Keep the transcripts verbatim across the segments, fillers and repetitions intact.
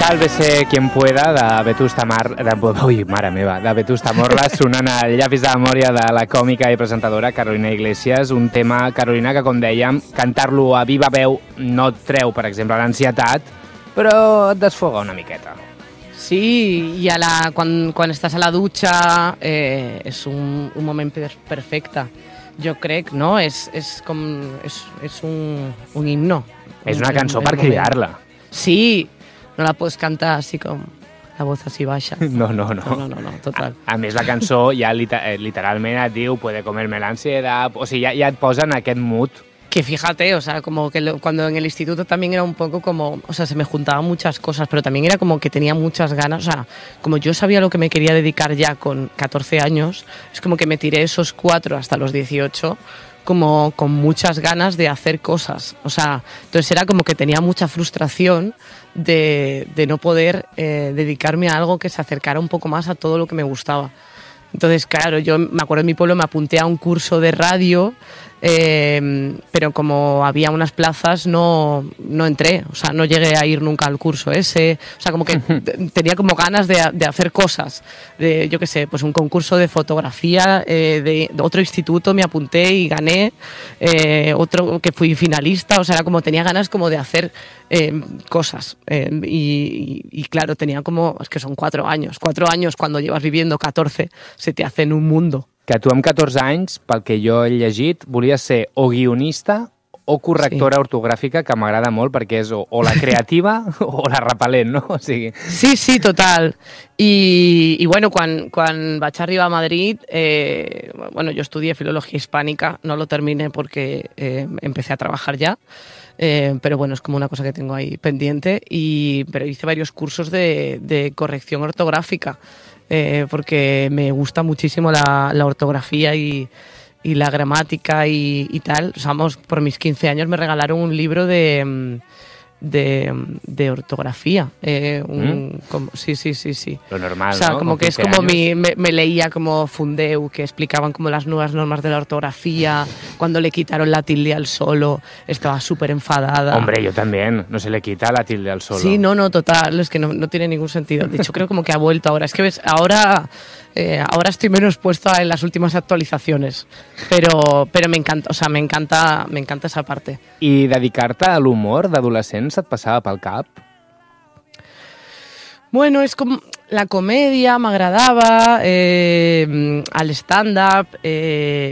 Sálvese quien pueda de Vetusta Mar... De, ui, mare meva, de Vetusta Morla, sonant el llapis de memòria de la còmica i presentadora Carolina Iglesias, un tema, Carolina, que com dèiem, cantar-lo a viva veu no et treu, per exemple, l'ansietat, però et desfoga una miqueta. Sí, i a la, quan, quan estàs a la dutxa eh, és un, un moment per, perfecte. Jo crec, no? És, és com... És, és un, un himno. És una cançó per cridar-la. Sí, no la pots cantar així com la voz així baixa. No, no, no. No, no, no, total. A, a més, la cançó ja literalment et diu puede comerme la ansiedad, o sigui, ja, ja et posa en aquest mood. Que fíjate, o sea, como que lo, cuando en el instituto también era un poco como, o sea, se me juntaban muchas cosas, pero también era como que tenía muchas ganas, o sea, como yo sabía lo que me quería dedicar ya con catorce años, es como que me tiré esos cuatro hasta los dieciocho, como con muchas ganas de hacer cosas, o sea, entonces era como que tenía mucha frustración de, de no poder eh, dedicarme a algo que se acercara un poco más a todo lo que me gustaba. Entonces, claro, yo me acuerdo en mi pueblo me apunté a un curso de radio, eh, pero como había unas plazas no, no entré, o sea, no llegué a ir nunca al curso ese, o sea, como que tenía como ganas de, de hacer cosas, de, yo qué sé, pues un concurso de fotografía eh, de, de otro instituto, me apunté y gané, eh, otro que fui finalista, o sea, era como tenía ganas como de hacer eh, cosas eh, y, y, y claro, tenía como, es que son cuatro años, cuatro años cuando llevas viviendo catorce, se te hacen un mundo. Que tu amb catorze anys, pel que jo he llegit, volies ser o guionista o correctora sí. ortogràfica, que m'agrada molt perquè és o, o la creativa o la repel·lent, no? O sigui... Sí, sí, total. I, i bueno, quan, quan vaig arribar a Madrid, eh, bueno, yo estudié filología hispánica, no lo terminé porque eh, empecé a trabajar ya, eh, pero bueno, es como una cosa que tengo ahí pendiente, y, pero hice varios cursos de, de corrección ortográfica. Eh, porque me gusta muchísimo la, la ortografía y, y la gramática y, y tal. O sea, vamos, por mis quince años me regalaron un libro de, de, de ortografía. Eh, un, ¿Mm? como, sí, sí, sí, sí. Lo normal, o sea, ¿no? como que es como mi, me, me leía como Fundeu, que explicaban como las nuevas normas de la ortografía, cuando le quitaron la tilde al solo, estaba súper enfadada. Hombre, yo también, no se le quita la tilde al solo. Sí, no, no, total, es que no, no tiene ningún sentido. De hecho, creo como que ha vuelto ahora. Es que ves, ahora... Eh, ahora estoy menos puesta en las últimas actualizaciones, pero, pero me encanta, o sea, me encanta, me encanta esa parte. I dedicar-te a l'humor d'adolescents et passava pel cap? Bueno, es como la comedia, m'agradava, eh, al stand-up, eh,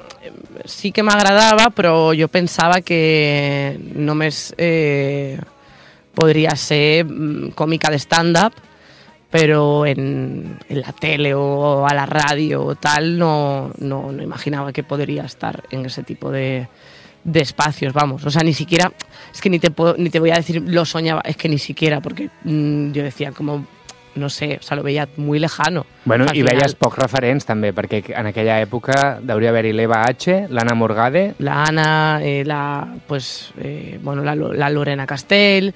sí que m'agradava, però jo pensava que només eh, podria ser còmica de stand-up, pero en, en la tele o a la radio o tal no, no, no imaginaba que podría estar en ese tipo de, de espacios, vamos. O sea, ni siquiera, es que ni te, puedo, ni te voy a decir lo soñaba, es que ni siquiera, porque mmm, yo decía como, no sé, o sea, lo veía muy lejano. Bueno, i final... veies pocs referents també, perquè en aquella època hauria d'haver-hi l'Eva H, l'Anna Morgade... La Ana, eh, la, pues, eh, bueno, la, la Lorena Castell...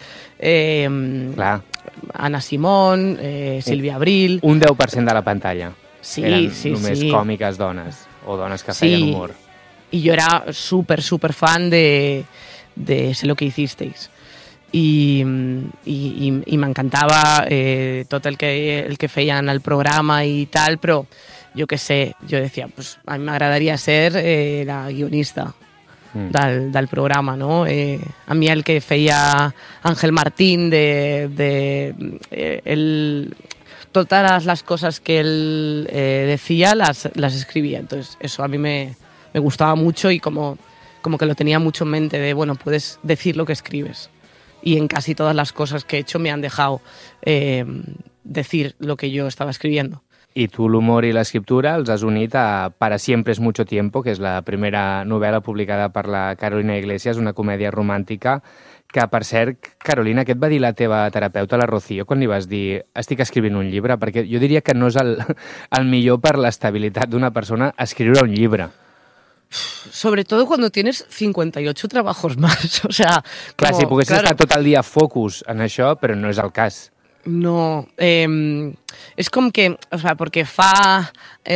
Eh, Clar. Anna Simón, eh, Sílvia Abril... Un deu per cent de la pantalla. Sí, Eren sí, només sí. còmiques dones, o dones que sí. feien humor. Y yo era súper, súper fan de, de Sé lo que hicisteis. I, i, i, i m'encantava eh, tot el que, el que feien al programa i tal, però jo què sé, jo decía, pues a mi m'agradaria ser eh, la guionista mm. del, del programa, no? Eh, a mi el que feia Ángel Martín de, de eh, el, todas las cosas que él eh, decía las, las escribía, entonces eso a mí me, me gustaba mucho y como, como que lo tenía mucho en mente de, bueno, puedes decir lo que escribes. Y en casi todas las cosas que he hecho me han dejado eh, decir lo que yo estaba escribiendo. I tu l'humor i l'escriptura els has unit a Para siempre es mucho tiempo, que és la primera novel·la publicada per la Carolina Iglesias, una comèdia romàntica, que, per cert, Carolina, què et va dir la teva terapeuta, la Rocío, quan li vas dir estic escrivint un llibre? Perquè jo diria que no és el, el millor per l'estabilitat d'una persona escriure un llibre. Sobre todo cuando tienes cincuenta y ocho trabajos más, o sea... Clar, como, si poguessis claro. estar tot el dia focus en això, però no és el cas. No, eh, és com que, o sea, perquè fa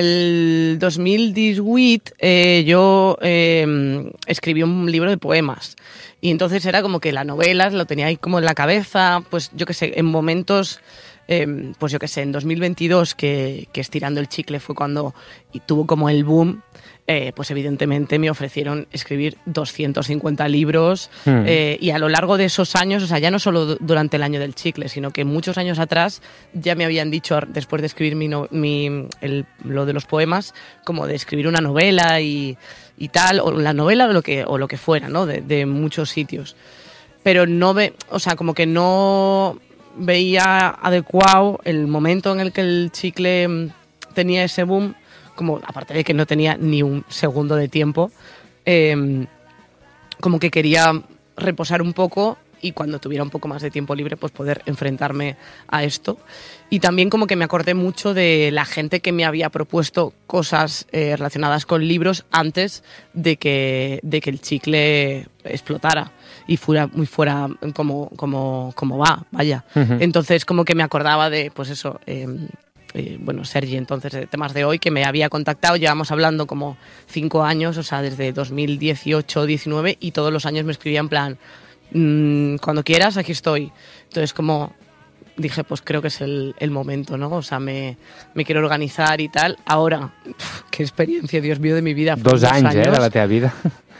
el dos mil divuit eh, yo eh, escribí un libro de poemas y entonces era como que la novela lo tenía ahí como en la cabeza, pues yo qué sé, en momentos, eh, pues yo qué sé, en dos mil veintidós que, que Estirando el Chicle fue cuando y tuvo como el boom. Eh, pues evidentemente me ofrecieron escribir doscientos cincuenta libros mm. eh, y a lo largo de esos años, o sea, ya no solo durante el año del chicle, sino que muchos años atrás ya me habían dicho, después de escribir mi no, mi, el, lo de los poemas, como de escribir una novela y, y tal, o la novela o lo que, o lo que fuera, ¿no? De, de muchos sitios. Pero no ve, o sea, como que no veía adecuado el momento en el que el chicle tenía ese boom, como aparte de que no tenía ni un segundo de tiempo, eh, como que quería reposar un poco y cuando tuviera un poco más de tiempo libre pues poder enfrentarme a esto. Y también como que me acordé mucho de la gente que me había propuesto cosas eh, relacionadas con libros antes de que, de que el chicle explotara y fuera, muy fuera como, como, como va, vaya. Uh-huh. Entonces como que me acordaba de, pues eso... Eh, Eh, bueno, Sergi, entonces, de Temas de Hoy, que me había contactado, llevamos hablando como cinco años, o sea, desde dos mil dieciocho diecinueve, y todos los años me escribía en plan, mmm, cuando quieras, aquí estoy. Entonces, como dije, pues creo que es el, el momento, ¿no? O sea, me, me quiero organizar y tal. Ahora, pff, qué experiencia, Dios mío, de mi vida. Dos, dos anys, años, eh, de la teva vida.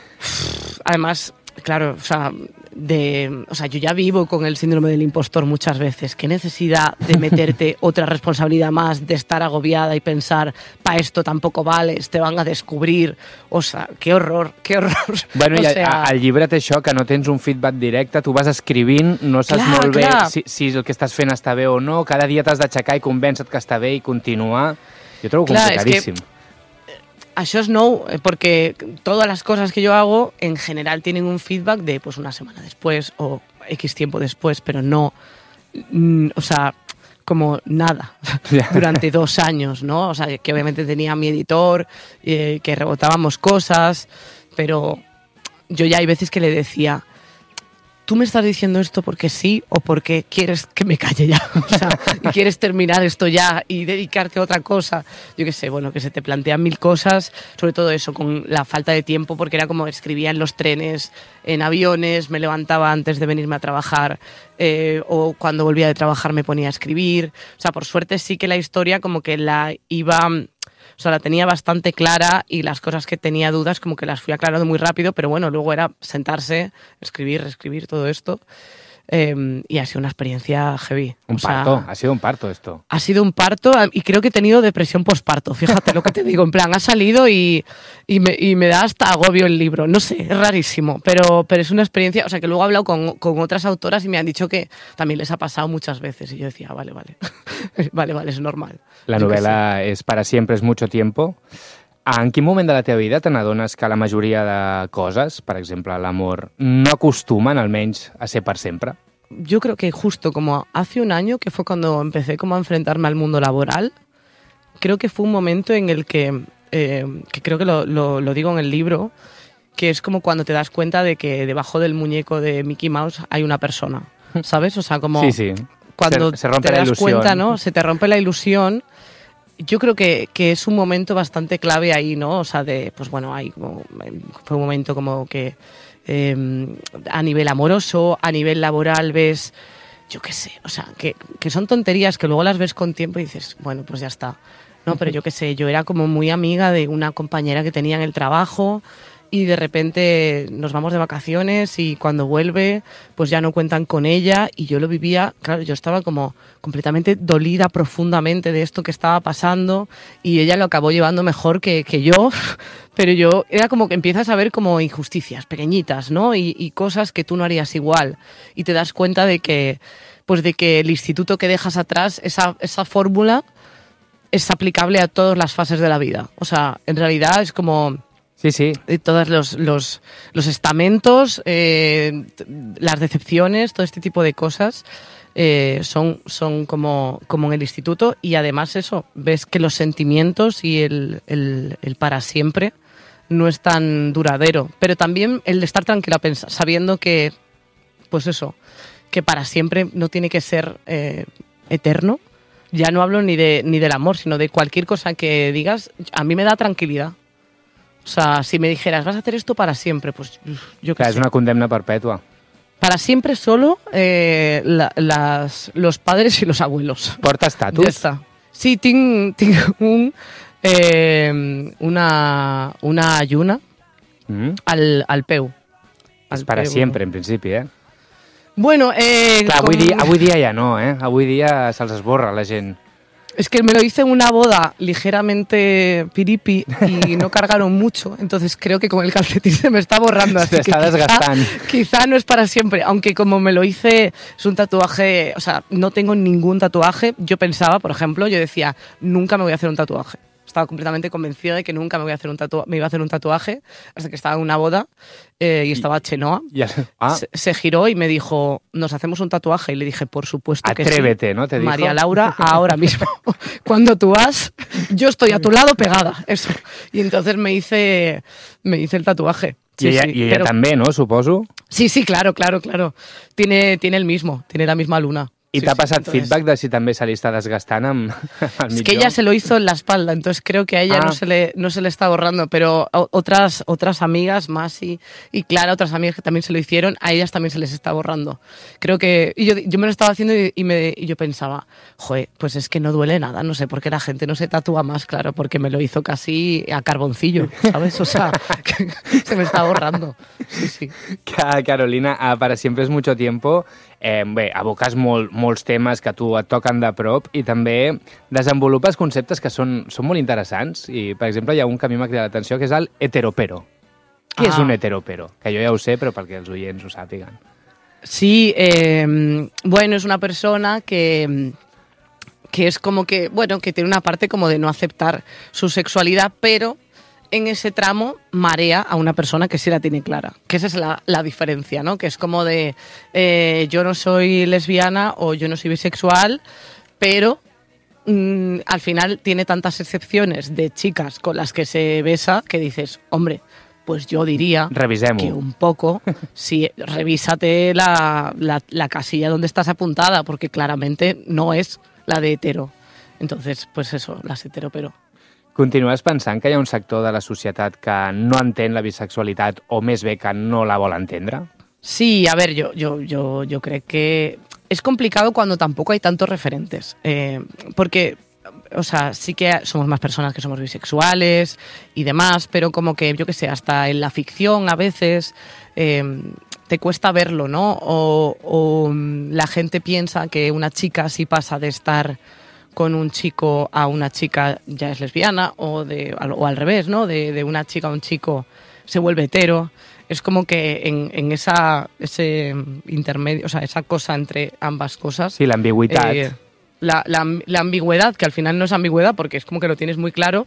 Además, claro, o sea, de, o sea, yo ya vivo con el síndrome del impostor muchas veces. ¿Qué necesidad de meterte otra responsabilidad más, de estar agobiada y pensar, pa esto tampoco vales, te van a descobrir? O sea, qué horror, qué horror. Bueno, o i sea... al llibre té això, que no tens un feedback directe, tu vas escrivint, no saps clar, molt bé si, si el que estàs fent està bé o no, cada dia t'has d'aixecar i convèncer que està bé i continuar. Jo trobo clar, complicadíssim. És que... Això és nou, porque todas las cosas que yo hago en general tienen un feedback de pues una semana después o X tiempo después, pero no, mm, o sea, como nada, durante dos años, ¿no? O sea, que obviamente tenía mi editor, eh, que rebotábamos cosas, pero yo ya hay veces que le decía, ¿tú me estás diciendo esto porque sí o porque quieres que me calle ya? O sea, y quieres terminar esto ya y dedicarte a otra cosa. Yo qué sé, bueno, que se te plantean mil cosas, sobre todo eso, con la falta de tiempo, porque era como escribía en los trenes, en aviones, me levantaba antes de venirme a trabajar, eh, o cuando volvía de trabajar me ponía a escribir. O sea, por suerte sí que la historia como que la iba... O sea, la tenía bastante clara y las cosas que tenía dudas como que las fui aclarando muy rápido, pero bueno, luego era sentarse, escribir, reescribir todo esto. Eh, y ha sido una experiencia heavy. Un o parto, sea, ha sido un parto esto. Ha sido un parto y creo que he tenido depresión postparto, fíjate lo que te digo, en plan, ha salido y, y, me, y me da hasta agobio el libro, no sé, es rarísimo, pero, pero es una experiencia, o sea, que luego he hablado con, con otras autoras y me han dicho que también les ha pasado muchas veces y yo decía, vale, vale, vale, vale, es normal. La novel·la és Para siempre es mucho tiempo. En quin moment de la teva vida te n'adones que la majoria de coses, per exemple l'amor, no acostumen almenys a ser per sempre? Yo creo que justo como hace un año, que fue cuando empecé como a enfrentarme al mundo laboral, creo que fue un momento en el que, eh, que creo que lo, lo, lo digo en el libro, que es como cuando te das cuenta de que debajo del muñeco de Mickey Mouse hay una persona, ¿sabes? O sea, como sí, sí. cuando se, se rompe te la das ilusión. cuenta, ¿no? Se te rompe la ilusión. Yo creo que, que es un momento bastante clave ahí, ¿no? O sea, de, pues bueno, hay como, fue un momento como que eh, a nivel amoroso, a nivel laboral ves, yo qué sé, o sea, que, que son tonterías que luego las ves con tiempo y dices, bueno, pues ya está. No, pero yo qué sé, yo era como muy amiga de una compañera que tenía en el trabajo y de repente nos vamos de vacaciones y cuando vuelve pues ya no cuentan con ella y yo lo vivía, claro, yo estaba como completamente dolida profundamente de esto que estaba pasando y ella lo acabó llevando mejor que, que yo, pero yo era como que empiezas a ver como injusticias pequeñitas, ¿no? Y, y cosas que tú no harías igual y te das cuenta de que, pues de que el instituto que dejas atrás, esa, esa fórmula es aplicable a todas las fases de la vida. O sea, en realidad es como... Sí, sí. Todos los, los, los estamentos, eh, las decepciones, todo este tipo de cosas eh, son, son como, como en el instituto y además eso, ves que los sentimientos y el, el, el para siempre no es tan duradero, pero también el de estar tranquila pensa, sabiendo que, pues eso, que para siempre no tiene que ser... Eh, eterno. Ya no hablo ni de ni del amor, sino de cualquier cosa que digas, a mí me da tranquilidad. O sea, si me dijeras, vas a hacer esto para siempre, pues yo qué sé. Es una condemna perpètua. Para siempre solo eh, la, las, los padres y los abuelos. Porta estatus? Ja està. Sí, tinc, tinc un, eh, una, una lluna mm. al, al peu. És para peu, sempre, en principi, eh? Bueno, eh... Clar, avui, com... dia, avui dia ja no, eh? Avui dia se'ls esborra la gent. Es que me lo hice en una boda ligeramente piripi y no cargaron mucho, entonces creo que con el calcetín se me está borrando. Así se que está desgastando. Quizá, quizá no es para siempre, aunque como me lo hice, es un tatuaje, o sea, no tengo ningún tatuaje. Yo pensaba, por ejemplo, yo decía, nunca me voy a hacer un tatuaje. Estaba completamente convencida de que nunca me, voy a hacer un tatua- me iba a hacer un tatuaje hasta que estaba en una boda eh, y estaba Chenoa. Y, y, ah. se, se giró y me dijo, ¿nos hacemos un tatuaje? Y le dije, por supuesto que Atrévete, sí. ¿no? Te dijo. María Laura, ahora mismo. Cuando tú vas, yo estoy a tu lado pegada. Eso. Y entonces me hice, me hice el tatuaje. Sí, y ella, sí, y ella pero... también, ¿no? Suposo. Sí, sí, claro, claro, claro. Tiene, tiene el mismo, tiene la misma luna. ¿Y sí, te ha sí, pasado entonces... feedback de si también se le está desgastando al Es que ella se lo hizo en la espalda, entonces creo que a ella ah. no, se le, no se le está borrando, pero otras, otras amigas, Masi y Clara, otras amigas que también se lo hicieron, a ellas también se les está borrando. Creo que... Y yo, yo me lo estaba haciendo y, y, me, y yo pensaba, joder, pues es que no duele nada, no sé por qué la gente no se tatúa más, claro, porque me lo hizo casi a carboncillo, ¿sabes? O sea, que se me está borrando. Sí, sí. Carolina, para siempre es mucho tiempo... Eh, bé, aboques molt, molts temes que a tu et toquen de prop i també desenvolupes conceptes que són, són molt interessants i, per exemple, hi ha un que a mi m'ha cridat l'atenció que és el heteropero. Què ah. és un heteropero? Que jo ja ho sé, però perquè els oients ho sàpiguen. Sí, eh, bueno, es una persona que, que es como que, bueno, que tiene una parte como de no aceptar su sexualidad, pero... en ese tramo marea a una persona que sí la tiene clara. Que esa es la, la diferencia, ¿no? Que es como de eh, yo no soy lesbiana o yo no soy bisexual, pero mmm, al final tiene tantas excepciones de chicas con las que se besa que dices, hombre, pues yo diría Revisemos. que un poco, sí, revísate la, la, la casilla donde estás apuntada, porque claramente no es la de hetero. Entonces, pues eso, las heteropero. Continues pensant que hi ha un sector de la societat que no entén la bisexualitat o més bé que no la vol entendre? Sí, a ver, yo, yo, yo, yo creo que es complicado cuando tampoco hay tantos referentes, eh, porque, o sea, sí que somos más personas que somos bisexuales y demás, pero como que, yo qué sé, hasta en la ficción a veces eh, te cuesta verlo, ¿no? O, o la gente piensa que una chica sí pasa de estar... con un chico a una chica ya es lesbiana o, de, o al revés, ¿no? De, de una chica a un chico se vuelve hetero. Es como que en, en esa ese intermedio, o sea, esa cosa entre ambas cosas. Sí, la ambigüedad. Eh, la, la, la ambigüedad, que al final no es ambigüedad porque es como que lo tienes muy claro,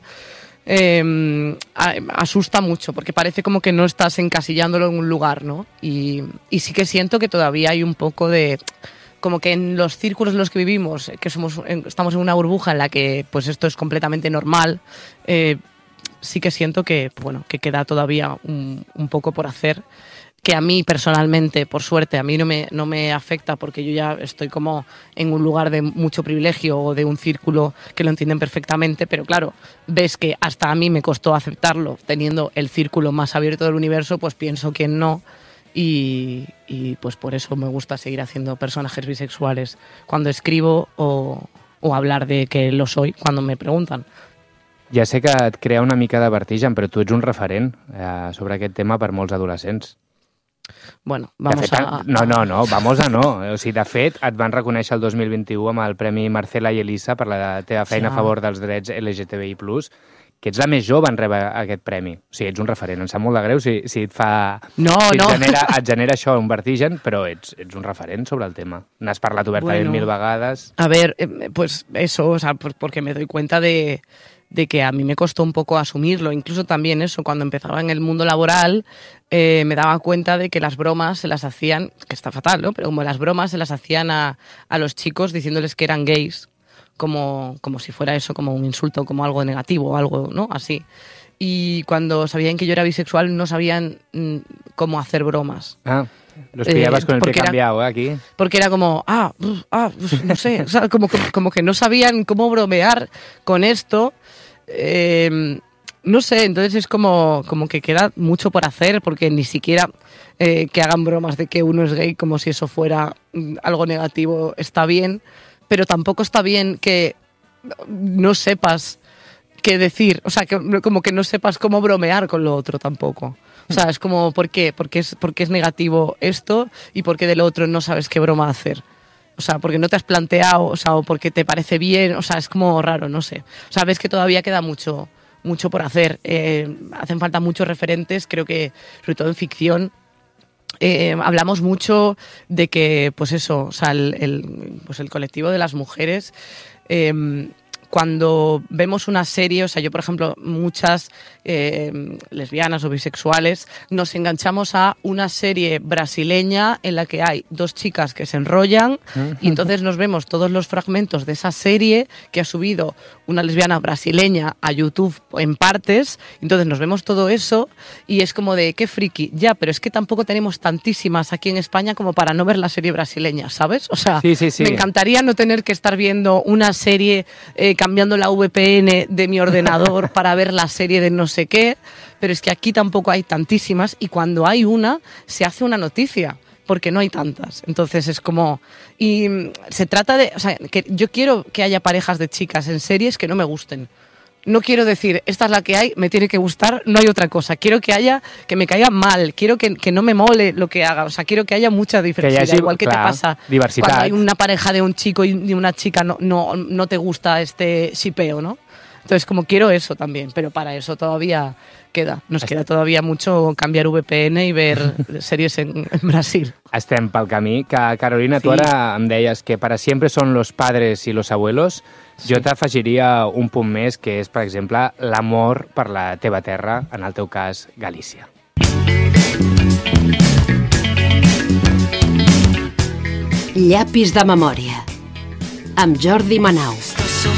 eh, asusta mucho porque parece como que no estás encasillándolo en un lugar, ¿no? Y, y sí que siento que todavía hay un poco de... como que en los círculos en los que vivimos, que somos estamos en una burbuja en la que pues esto es completamente normal, eh, sí que siento que, bueno, que queda todavía un, un poco por hacer, que a mí personalmente, por suerte, a mí no me, no me afecta porque yo ya estoy como en un lugar de mucho privilegio o de un círculo que lo entienden perfectamente, pero claro, ves que hasta a mí me costó aceptarlo teniendo el círculo más abierto del universo, pues pienso que no. Y, y pues por eso me gusta seguir haciendo personajes bisexuales cuando escribo o, o hablar de que lo soy cuando me preguntan. Ja sé que et crea una mica de vertigen, però tu ets un referent eh, sobre aquest tema per molts adolescents. Bueno, vamos fet, a... No, no, no, vamos a no. O sigui, de fet, et van reconèixer el dos mil vint-i-u amb el Premi Marcela i Elisa per la teva feina sí, a favor dels drets L G T B I plus, que ets la més jove en rebre aquest premi. O sigui, ets un referent. Em sap molt de greu si, si et fa... No, si et no. Genera, et genera això un vertigen, però ets, ets un referent sobre el tema. N'has parlat obertament bueno, mil vegades. A ver, eh, pues eso, o sea, pues porque me doy cuenta de, de que a mí me costó un poco asumirlo. Incluso también eso, cuando empezaba en el mundo laboral, eh, me daba cuenta de que las bromas se las hacían, que está fatal, ¿no? Pero como las bromas se las hacían a, a los chicos diciéndoles que eran gays, Como, como si fuera eso, como un insulto, como algo negativo o algo, ¿no? Así. Y cuando sabían que yo era bisexual no sabían mm, cómo hacer bromas. Ah. Los pillabas eh, con el pie era, cambiado, ¿eh? Aquí. Porque era como, ah, ah no sé, o sea, como, como que no sabían cómo bromear con esto. Eh, no sé, entonces es como, como que queda mucho por hacer, porque ni siquiera eh, que hagan bromas de que uno es gay como si eso fuera algo negativo está bien, pero tampoco está bien que no sepas qué decir, o sea, que, como que no sepas cómo bromear con lo otro tampoco. O sea, es como, ¿por qué? ¿Por qué es, por qué es negativo esto y por qué del otro no sabes qué broma hacer? O sea, porque no te has planteado, o sea, o porque te parece bien, o sea, es como raro, no sé. O sea, ves que todavía queda mucho, mucho por hacer. Eh, hacen falta muchos referentes, creo que, sobre todo en ficción, eh, hablamos mucho de que, pues eso, o sea, el, el, pues el colectivo de las mujeres... Eh, Cuando vemos una serie, o sea, yo por ejemplo, muchas eh, lesbianas o bisexuales, nos enganchamos a una serie brasileña en la que hay dos chicas que se enrollan y entonces nos vemos todos los fragmentos de esa serie que ha subido una lesbiana brasileña a YouTube en partes, entonces nos vemos todo eso y es como de, qué friki, ya, pero es que tampoco tenemos tantísimas aquí en España como para no ver la serie brasileña, ¿sabes? O sea, sí, sí, sí. Me encantaría no tener que estar viendo una serie... Eh, cambiando la V P N de mi ordenador para ver la serie de no sé qué, pero es que aquí tampoco hay tantísimas y cuando hay una se hace una noticia porque no hay tantas. Entonces es como... Y se trata de... O sea, que yo quiero que haya parejas de chicas en series que no me gusten. No quiero decir, esta es la que hay, me tiene que gustar, no hay otra cosa. Quiero que haya, que me caiga mal, quiero que, que no me mole lo que haga. O sea, quiero que haya mucha diversidad. Hagi, igual que clar, te pasa diversitat. Cuando hay una pareja de un chico y de una chica, no, no, no te gusta este shipeo, ¿no? Entonces, como quiero eso también, pero para eso todavía queda. Nos queda todavía mucho cambiar V P N y ver series en, en Brasil. Estem pel camí. Que, Carolina, Sí. tu ara em deies que para siempre son los padres y los abuelos. Sí. Jo t'afegiria un punt més, que és, per exemple, l'amor per la teva terra, en el teu cas, Galícia. Llapis de memòria, amb Jordi Manau.